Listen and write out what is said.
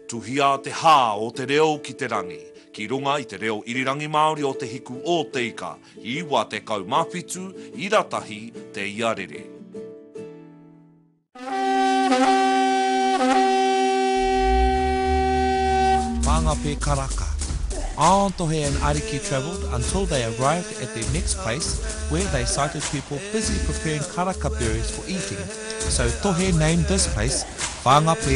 Tuhia te hā o te reo ki te rangi. Ki runga i te reo irirangi Māori o te hiku o te ika. Iwa te kaumawhitu, iratahi te iarere. Whangape Karaka. Aontohe and Ariki travelled until they arrived at their next place where they sighted people busy preparing karaka berries for eating. So Tohe named this place Whangape